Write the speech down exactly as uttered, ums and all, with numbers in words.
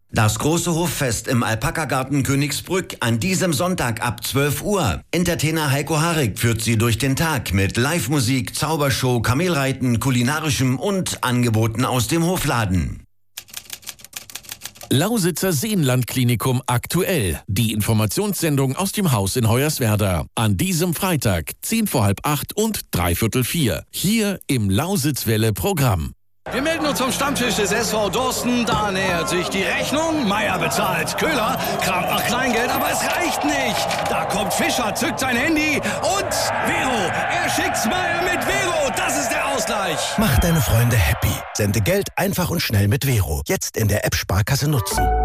Das große Hoffest im Alpaka-Garten Königsbrück an diesem Sonntag ab zwölf Uhr. Entertainer Heiko Harig führt Sie durch den Tag mit Live-Musik, Zaubershow, Kamelreiten, kulinarischem und Angeboten aus dem Hofladen. Lausitzer Seenlandklinikum aktuell. Die Informationssendung aus dem Haus in Hoyerswerda. An diesem Freitag, zehn vor halb acht und dreiviertel vier. Hier im Lausitzwelle-Programm. Wir melden uns zum Stammtisch des S V Dorsten. Da nähert sich die Rechnung. Meier bezahlt. Köhler kramt nach Kleingeld, aber es reicht nicht. Da kommt Fischer, zückt sein Handy und Vero. Er schickt's Meier mit Vero. Das ist der Ausgleich. Mach deine Freunde happy. Sende Geld einfach und schnell mit Vero. Jetzt in der App Sparkasse nutzen.